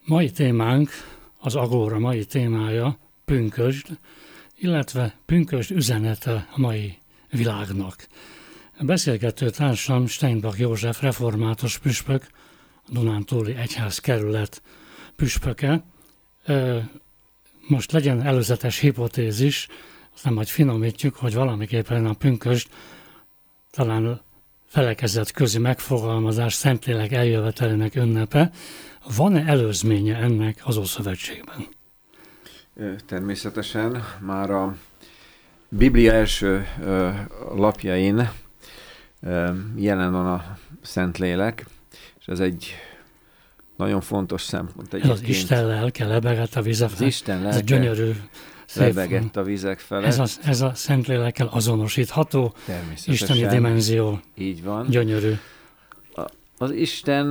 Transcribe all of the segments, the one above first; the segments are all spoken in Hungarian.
Mai témánk, az Agóra mai témája pünkösd, illetve pünkösd üzenete a mai világnak. A beszélgető társam Steinbach József református püspök, a Dunántúli Egyházkerület püspöke. Most legyen előzetes hipotézis, aztán majd finomítjuk, hogy valamiképpen a pünkösd talán felekezet közi megfogalmazás, Szentlélek eljövetelének ünnepe. Van-e előzménye ennek az Ószövetségben? Természetesen már a Biblia első lapjain jelen van a Szentlélek, és ez egy nagyon fontos szempont. Ez az Isten lelke lebegett a vizek felett. Az Isten lelke ez gyönyörű, lebegett a vizek felett. Ez a Szentlélekkel azonosítható isteni dimenzió. Így van. Gyönyörű. Az Isten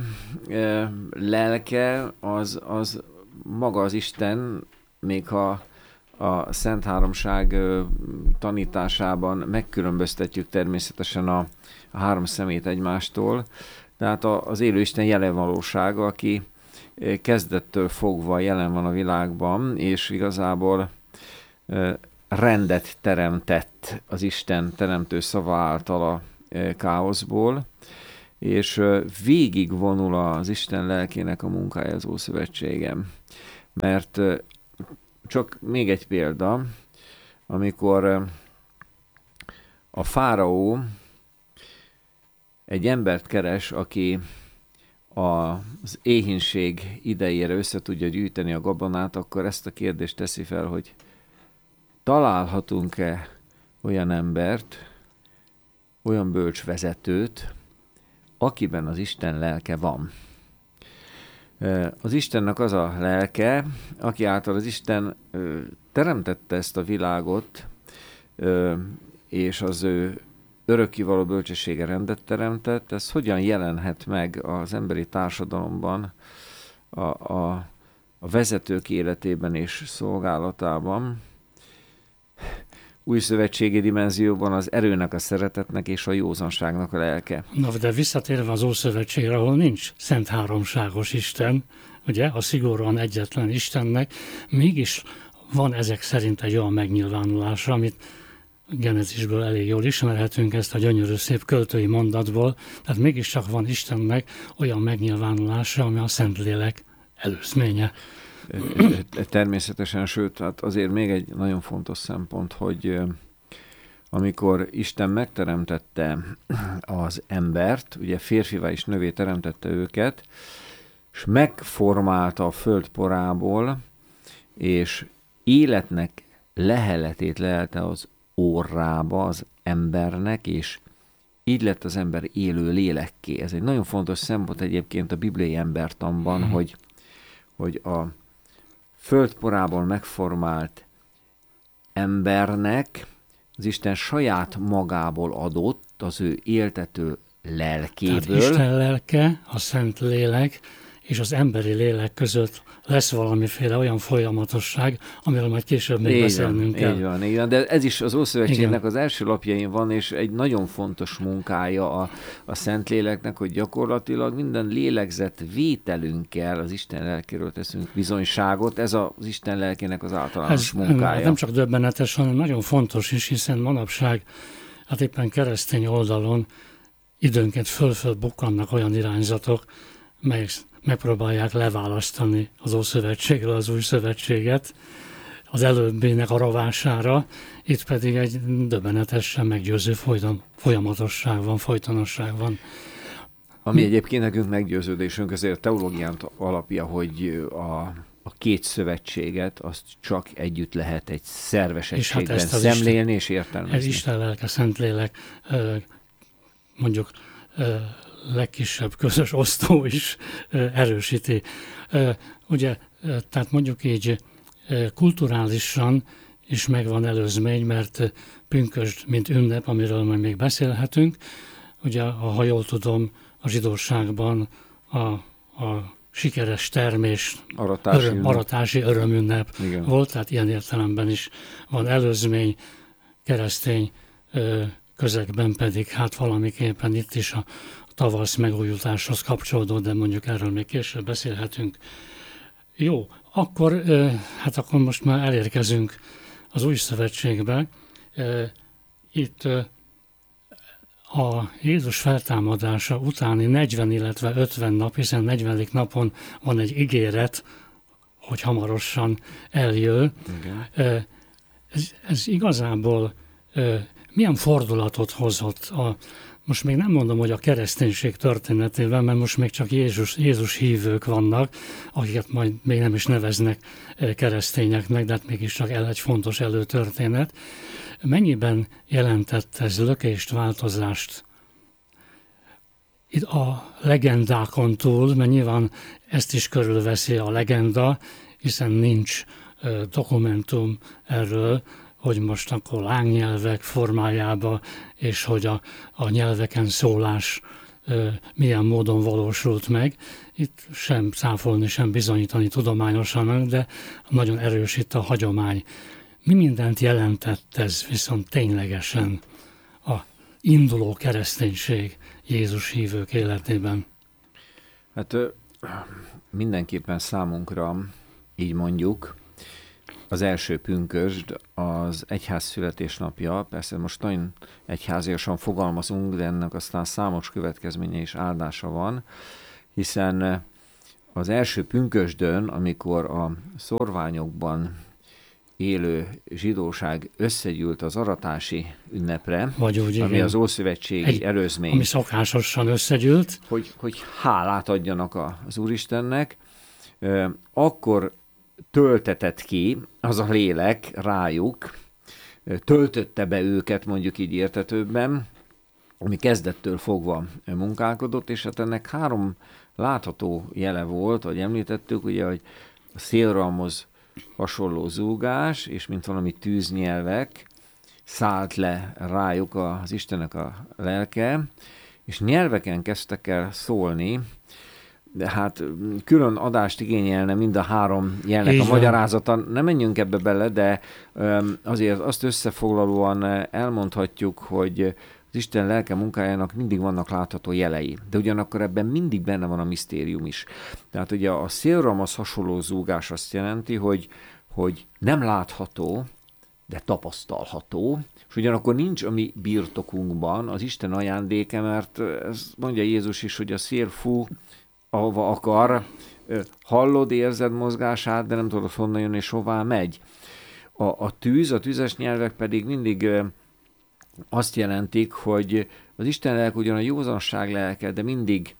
lelke, az maga az Isten, még ha a Szent Háromság tanításában megkülönböztetjük természetesen a három szemét egymástól, tehát az élő Isten jelen valósága, aki kezdettől fogva jelen van a világban, és igazából rendet teremtett az Isten teremtő szava által a káoszból, és végigvonul az Isten lelkének a munkája az Ószövetségem. Mert csak még egy példa, amikor a fáraó egy embert keres, aki az éhínség idejére össze tudja gyűjteni a gabonát, akkor ezt a kérdést teszi fel, hogy találhatunk-e olyan embert, olyan bölcs vezetőt, akiben az Isten lelke van. Az Istennek az a lelke, aki által az Isten teremtette ezt a világot, és az ő örökkivaló bölcsessége rendet teremtett, ez hogyan jelenhet meg az emberi társadalomban, a vezetők életében és szolgálatában, új szövetségi dimenzióban az erőnek, a szeretetnek és a józanságnak a lelke. Na, de visszatérve az Ószövetségre, ahol nincs szent háromságos Isten, ugye, a szigorúan egyetlen Istennek, mégis van ezek szerint egy olyan megnyilvánulása, amit Genezisből elég jól ismerhetünk, ezt a gyönyörű szép költői mondatból, tehát mégiscsak van Istennek olyan megnyilvánulása, ami a Szentlélek előzménye. Természetesen, sőt, hát azért még egy nagyon fontos szempont, hogy amikor Isten megteremtette az embert, ugye férfivá és nővé teremtette őket, és megformálta a föld porából, és életnek leheletét lehelte az orrába az embernek, és így lett az ember élő lélekké. Ez egy nagyon fontos szempont egyébként a bibliai embertanban, hogy a földporából megformált embernek az Isten saját magából adott, az ő éltető lelkéből. Tehát Isten lelke, a Szent Lélek és az emberi lélek között lesz valamiféle olyan folyamatosság, amiről majd később még beszélnünk kell. Így van, de ez is az Ószövetségnek az első lapjain van, és egy nagyon fontos munkája a Szentléleknek, hogy gyakorlatilag minden lélegzett vételünkkel az Isten lelkéről teszünk bizonyságot, ez az Isten lelkének az általános munkája. Nem csak döbbenetes, hanem nagyon fontos is, hiszen manapság, hát éppen keresztény oldalon időnként föl bukkannak olyan irányzatok, melyek megpróbálják leválasztani az Ószövetségről az Új Szövetséget, az előbbinek a rovására, itt pedig egy döbbenetesen meggyőző folyamatosság van, folytonosság van. Ami egyébként nekünk meggyőződésünk, azért a teológián alapja, hogy a két szövetséget azt csak együtt lehet egy szerves egységben szemlélni és értelmezni. Ez Isten lelke, Szentlélek, mondjuk legkisebb közös osztó is erősíti. Ugye, tehát mondjuk így kulturálisan is megvan előzmény, mert pünkösd, mint ünnep, amiről majd még beszélhetünk, ugye, ha jól tudom, a zsidóságban a sikeres termés, aratási örömünnep volt, tehát ilyen értelemben is van előzmény, keresztény közegben pedig hát valamiképpen itt is a tavasz megújuláshoz kapcsolódó, de mondjuk erről még később beszélhetünk. Jó, akkor, hát akkor most már elérkezünk az Új Szövetségbe. Itt a Jézus feltámadása utáni 40, illetve 50 nap, hiszen 40. napon van egy ígéret, hogy hamarosan eljön. Ez igazából milyen fordulatot hozott most még nem mondom, hogy a kereszténység történetében, mert most még csak Jézus hívők vannak, akiket majd még nem is neveznek keresztényeknek, de hát mégiscsak egy fontos előtörténet. Mennyiben jelentett ez lökést, változást itt a legendákon túl, mert nyilván ezt is körülveszi a legenda, hiszen nincs dokumentum erről, hogy most akkor lángnyelvek formájába, és hogy a nyelveken szólás milyen módon valósult meg. Itt sem cáfolni, sem bizonyítani tudományosan, de nagyon erős itt a hagyomány. Mi mindent jelentett ez viszont ténylegesen a induló kereszténység Jézus hívők életében? Hát mindenképpen számunkra, így mondjuk, az első pünkösd az egyház születésnapja, persze most nagyon egyháziasan fogalmazunk, de ennek aztán számos következménye és áldása van, hiszen az első pünkösdön, amikor a szorványokban élő zsidóság összegyűlt az aratási ünnepre, vagy úgy, ami igen, az ószövetségi előzmény, ami szokásosan összegyűlt, hogy hálát adjanak az Úristennek, akkor töltetett ki az a lélek rájuk, töltötte be őket, mondjuk így értetőbben, ami kezdettől fogva munkálkodott, és hát ennek 3 látható jele volt, hogy említettük, ugye, hogy a szélralmhoz hasonló zúgás, és mint valami tűznyelvek, szállt le rájuk az Istennek a lelke, és nyelveken kezdtek el szólni, de hát külön adást igényelne mind a 3 jelnek a magyarázata. Nem menjünk ebbe bele, de azért azt összefoglalóan elmondhatjuk, hogy az Isten lelke munkájának mindig vannak látható jelei, de ugyanakkor ebben mindig benne van a misztérium is. Tehát ugye a szélralmaz hasonló zúgás azt jelenti, hogy nem látható, de tapasztalható, és ugyanakkor nincs a mi birtokunkban az Isten ajándéke, mert ez mondja Jézus is, hogy a szél fú, ahova akar, hallod, érzed mozgását, de nem tudod honnan jön és hová megy. A tüzes nyelvek pedig mindig azt jelentik, hogy az Isten lelke ugyan a józanság lelke, de mindig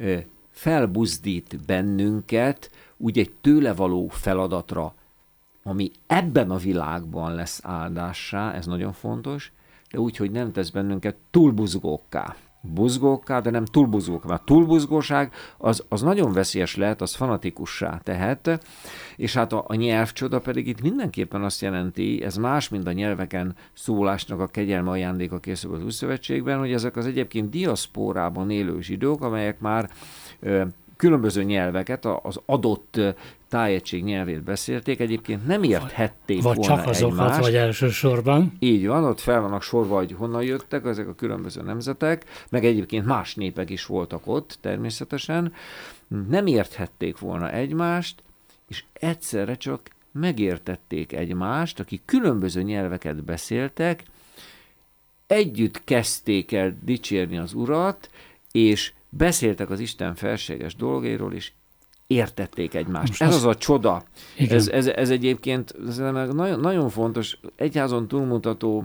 felbuzdít bennünket úgy egy tőle való feladatra, ami ebben a világban lesz áldássá, ez nagyon fontos, de úgy, hogy nem tesz bennünket túlbuzgókká. Buzgókká, de nem túlbuzgókká. Mert túlbuzgóság az nagyon veszélyes lehet, az fanatikussá tehet, és hát a nyelvcsoda pedig itt mindenképpen azt jelenti, ez más, mint a nyelveken szólásnak a kegyelme ajándéka készül az Újszövetségben, hogy ezek az egyébként diaszpórában élő zsidók, amelyek már különböző nyelveket, az adott tájegység nyelvét beszélték, egyébként nem érthették vagy volna csak azokat, egymást. vagy elsősorban. Így van, ott fel vannak sorva, hogy honnan jöttek ezek a különböző nemzetek, meg egyébként más népek is voltak ott természetesen. Nem érthették volna egymást, és egyszerre csak megértették egymást, akik különböző nyelveket beszéltek, együtt kezdték el dicsérni az Urat, és beszéltek az Isten felséges dolgairól, és értették egymást. Ez az a csoda. Ez egyébként nagyon, nagyon fontos, egyházon túlmutató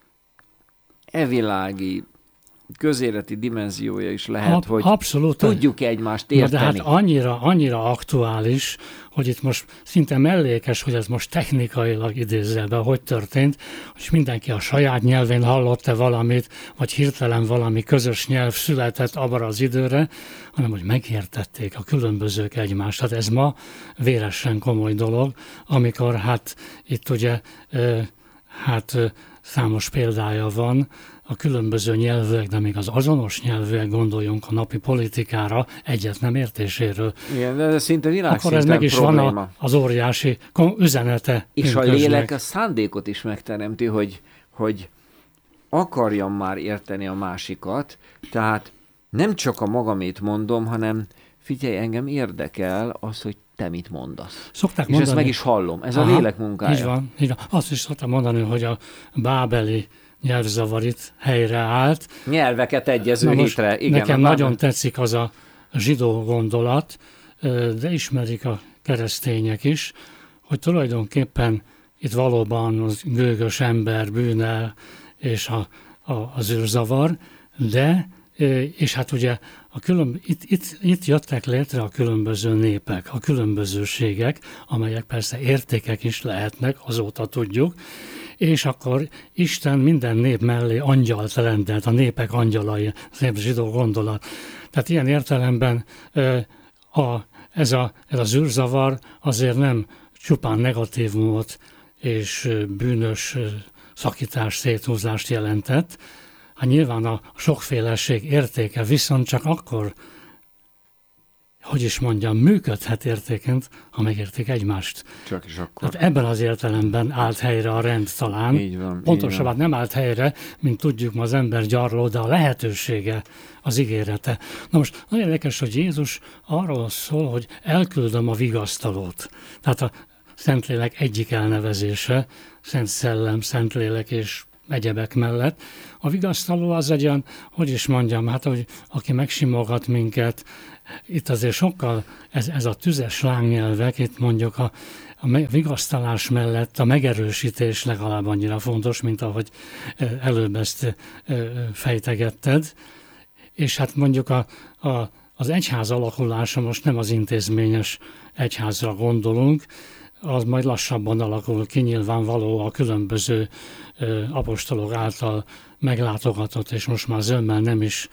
evilági, közéleti dimenziója is lehet, hogy abszolút, tudjuk egymást érteni. De hát annyira aktuális, hogy itt most szinte mellékes, hogy ez most technikailag idézőjelben hogy történt, hogy mindenki a saját nyelvén hallott-e valamit, vagy hirtelen valami közös nyelv született abban az időre, hanem hogy megértették a különbözők egymást. Hát ez ma véresen komoly dolog, amikor hát itt ugye számos példája van a különböző nyelvek, de még az azonos nyelvűek, gondoljunk a napi politikára, egyet nem értéséről. Igen, de ez szinte világszinten akkor ez meg is probléma. van az óriási üzenete. És a lélek a szándékot is megteremti, hogy akarjam már érteni a másikat, tehát nem csak a magamét mondom, hanem figyelj, engem érdekel az, hogy te mit mondasz. Szokták És mondani, ezt meg is hallom. Ez a lélek munkája. Így van, így van. Azt is szoktam mondani, hogy a bábeli nyelvzavar itt helyreállt. Nyelveket egyező hétre. Igen, nekem nagyon tetszik az a zsidó gondolat, de ismerik a keresztények is, hogy tulajdonképpen itt valóban az gőgös ember bűne és az űrzavar, de, és hát ugye itt jöttek létre a különböző népek, a különbözőségek, amelyek persze értékek is lehetnek, azóta tudjuk, és akkor Isten minden nép mellé angyalt rendelt, a népek angyalai, az zsidó gondolat. Tehát ilyen értelemben ez az űrzavar azért nem csupán negatívumot és bűnös szakítás, széthúzást jelentett. Hát nyilván a sokféleség értéke viszont csak akkor, hogy is mondjam, működhet értéként, ha megértik egymást. Csak is akkor. Tehát ebben az értelemben állt helyre a rend talán. Így van, pontosabban nem állt helyre, mint tudjuk ma az ember gyarló, de a lehetősége, az ígérete. Na most nagyon érdekes, hogy Jézus arról szól, hogy elküldöm a vigasztalót. Tehát a Szentlélek egyik elnevezése, Szent Szellem, Szentlélek és egyebek mellett. A vigasztaló az egy olyan, hogy is mondjam, hát hogy aki megsimogat minket, itt azért sokkal ez a tüzes lángnyelvek, itt mondjuk a vigasztalás mellett a megerősítés legalább annyira fontos, mint ahogy előbb ezt fejtegetted. És hát mondjuk az egyház alakulása, most nem az intézményes egyházra gondolunk, az majd lassabban alakul ki, nyilvánvaló a különböző apostolok által meglátogatott, és most már zömmel nem is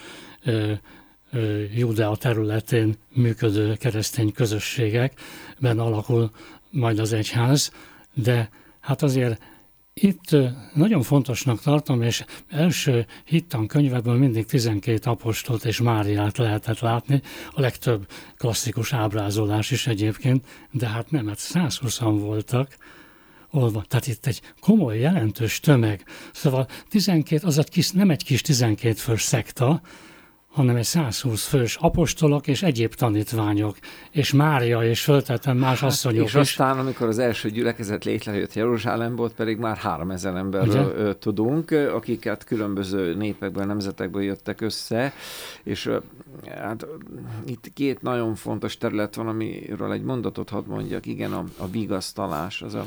Judea területén működő keresztény közösségekben alakul majd az egyház, de hát azért itt nagyon fontosnak tartom, és első hittankönyvekből mindig 12 apostolt és Máriát lehetett látni, a legtöbb klasszikus ábrázolás is egyébként, de hát nem, 120-an voltak, tehát itt egy komoly, jelentős tömeg. Szóval 12, az nem egy kis 12 fős szekta, hanem egy 120 fős apostolok és egyéb tanítványok, és Mária, és föltettem más asszonyok és aztán, amikor az első gyülekezet létrejött Jeruzsálemból, ott pedig már 3000 emberről tudunk, akiket különböző népekből, nemzetekből jöttek össze, és hát itt két nagyon fontos terület van, amiről egy mondatot hadd mondjak, igen, a vigasztalás, az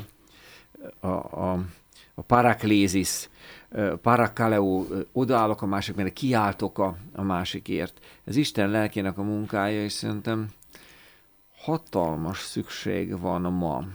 a paraklézis, parakaleo, odaállok a másik, mert kiáltok a másikért. Ez Isten lelkének a munkája, és szerintem hatalmas szükség van ma.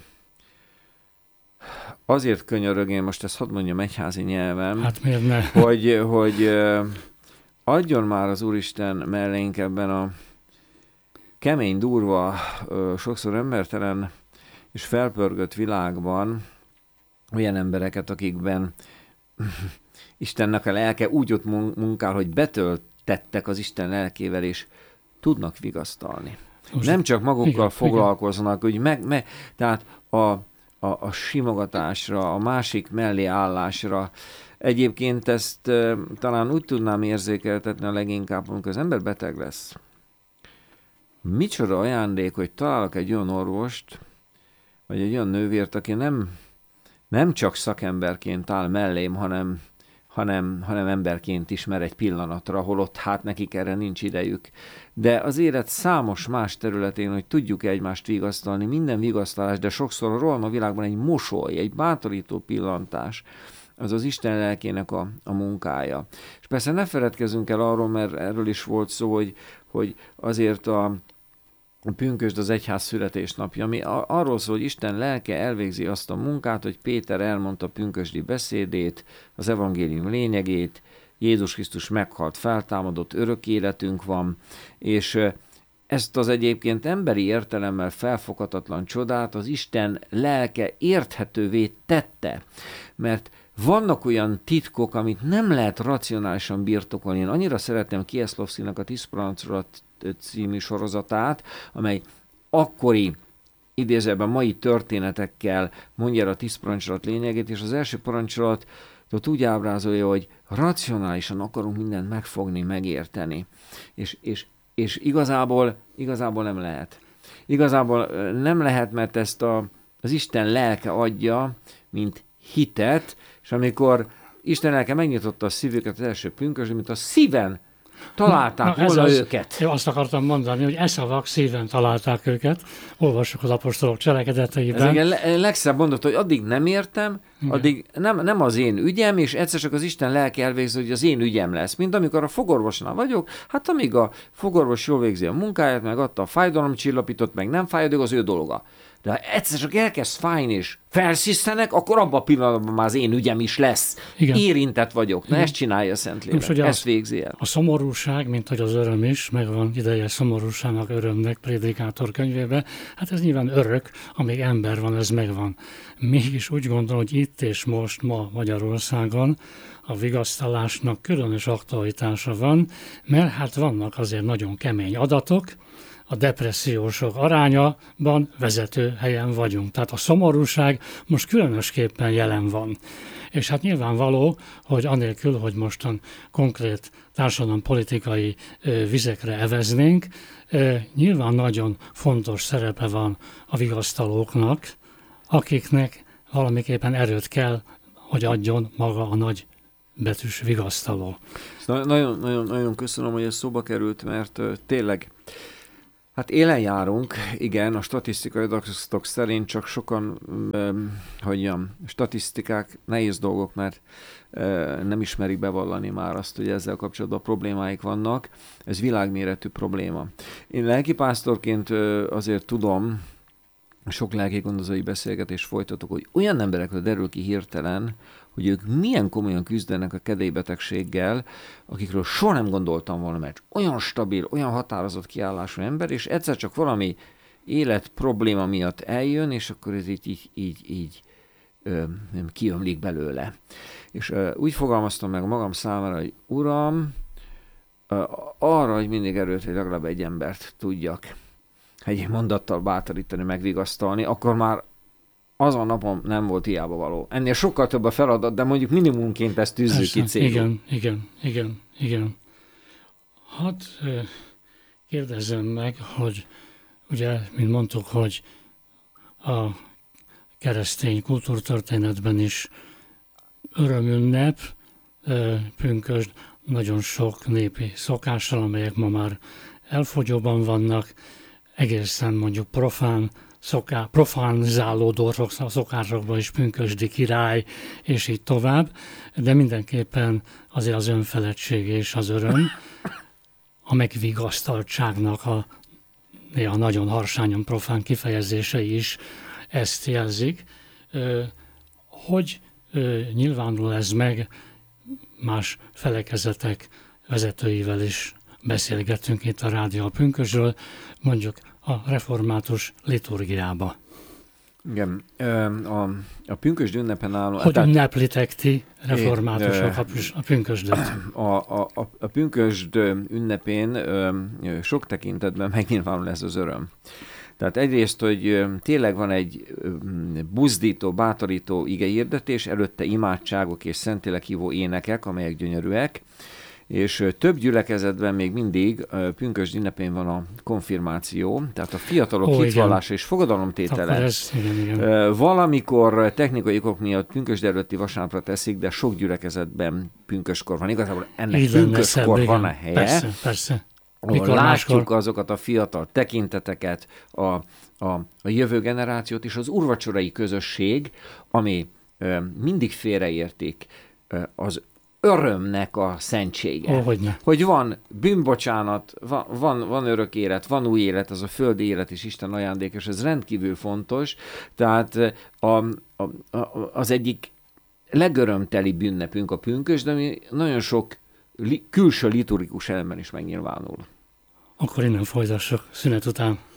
Azért könyörög, én most ezt hadd mondjam egyházi nyelven, hát miért ne? hogy adjon már az Úristen mellénk ebben a kemény, durva, sokszor embertelen és felpörgött világban olyan embereket, akikben Istennek a lelke úgy ott munkál, hogy betöltettek az Isten lelkével, és tudnak vigasztalni. Most nem csak magukkal foglalkoznak, hogy tehát a simogatásra, a másik mellé állásra. Egyébként ezt talán úgy tudnám érzékeltetni a leginkább, amikor az ember beteg lesz. Micsoda ajándék, hogy találok egy olyan orvost, vagy egy olyan nővért, aki nem csak szakemberként áll mellém, hanem emberként ismer egy pillanatra, holott hát nekik erre nincs idejük. De az élet számos más területén, hogy tudjuk egymást vigasztalni, minden vigasztalás, de sokszor a rohanó világban egy mosoly, egy bátorító pillantás, az az Isten lelkének a munkája. És persze ne feledkezzünk el arról, mert erről is volt szó, hogy azért a pünkösd az egyház születésnapja, ami arról szól, hogy Isten lelke elvégzi azt a munkát, hogy Péter elmondta a pünkösdi beszédét, az evangélium lényegét, Jézus Krisztus meghalt, feltámadott, örök életünk van, és ezt az egyébként emberi értelemmel felfoghatatlan csodát az Isten lelke érthetővé tette, mert vannak olyan titkok, amit nem lehet racionálisan birtokolni. Én annyira szeretem Kieslowskinak a 10 parancsolat című sorozatát, amely akkori idézőben mai történetekkel mondja el a 10 parancsolat lényegét, és az első parancsolatot úgy ábrázolja, hogy racionálisan akarunk mindent megfogni, megérteni. És és igazából nem lehet. Igazából nem lehet, mert ezt az Isten lelke adja, mint hitet, és amikor Isten lelke megnyitotta a szívüket az első pünkösdön, mint a szíven találták volna őket. Én azt akartam mondani, hogy eszavak szíven találták őket. Olvassuk az apostolok cselekedeteiben. Ez igen legszebb mondat, hogy addig nem értem, addig nem az én ügyem, és egyszer csak az Isten lelke elvégzi, hogy az én ügyem lesz. Mint amikor a fogorvosnál vagyok, hát amíg a fogorvos jól végzi a munkáját, meg adta a fájdalomcsillapítót, meg nem fáj, az ő dolga. De ha egyszer csak elkezd fájni és felszisztenek, akkor abban a pillanatban már az én ügyem is lesz. Igen. Érintett vagyok. Na, ezt csinálja a Szentlélek. Ezt végzi el. A szomorúság, mint hogy az öröm is, megvan ideje szomorúságnak, örömnek Prédikátor könyvébe. Hát ez nyilván örök, amíg ember van, ez megvan. Mégis úgy gondolom, hogy itt és most, ma Magyarországon a vigasztalásnak különös aktualitása van, mert hát vannak azért nagyon kemény adatok, a depressziósok arányában vezető helyen vagyunk. Tehát a szomorúság most különösképpen jelen van. És hát nyilvánvaló, hogy anélkül, hogy mostan konkrét társadalompolitikai vizekre eveznénk, nyilván nagyon fontos szerepe van a vigasztalóknak, akiknek valamiképpen erőt kell, hogy adjon maga a nagy betűs vigasztaló. Nagyon köszönöm, hogy ez szóba került, mert tényleg hát élen járunk, igen, a statisztikai adatok szerint csak sokan, statisztikák nehéz dolgok, mert nem ismerik bevallani már azt, hogy ezzel kapcsolatban problémáik vannak. Ez világméretű probléma. Én lelkipásztorként azért tudom, sok lelkigondozói beszélgetést folytatok, hogy olyan emberekről derül ki hirtelen, hogy ők milyen komolyan küzdenek a kedélybetegséggel, akikről soha nem gondoltam volna, mert olyan stabil, olyan határozott kiállású ember, és egyszer csak valami élet probléma miatt eljön, és akkor ez így kiömlik belőle. És úgy fogalmaztam meg magam számára, hogy Uram, arra, hogy mindig erőt, hogy legalább egy embert tudjak egy mondattal bátorítani, megvigasztalni, akkor már az a napom nem volt hiába való. Ennél sokkal több a feladat, de mondjuk minimumként ezt tűzzük ki célul. Igen. Hát kérdezzem meg, hogy ugye, mint mondtuk, hogy a keresztény kultúrtörténetben is örömünnep, pünkösd, nagyon sok népi szokással, amelyek ma már elfogyóban vannak, egészen mondjuk profánizálódó szokásokban is pünkösdi király, és így tovább, de mindenképpen azért az önfeledtség és az öröm, a megvigasztaltságnak a néha nagyon harsányan profán kifejezései is ezt jelzik. Hogy nyilvánul ez meg, más felekezetek vezetőivel is beszélgettünk itt a Rádió a Pünkösdről, mondjuk a református liturgiába. Igen, a pünkösd ünnepen álló... Hogy ünneplitek ti reformátusok a pünkösdöt? A pünkösd ünnepén sok tekintetben megnyilvánul ez az öröm. Tehát egyrészt, hogy tényleg van egy buzdító, bátorító igehirdetés, előtte imádságok és szentlélek hívó énekek, amelyek gyönyörűek, és több gyülekezetben még mindig pünkösd ünnepén van a konfirmáció, tehát a fiatalok hitvallása és fogadalomtétele. Igen. Valamikor technikai okok miatt pünkösd előtti vasárnapra teszik, de sok gyülekezetben pünköskor van. Igazából ennek pünköskor van a helye. Persze. Látjuk azokat a fiatal tekinteteket, a jövő generációt és az úrvacsorai közösség, ami mindig félreértik az örömnek a szentsége. Hogy van bűnbocsánat, van örök élet, van új élet, az a földi élet is Isten ajándék, és ez rendkívül fontos. Tehát az egyik legörömteli ünnepünk a pünkösd, de ami nagyon sok külső liturgikus elemben is megnyilvánul. Akkor innen folytassuk szünet után.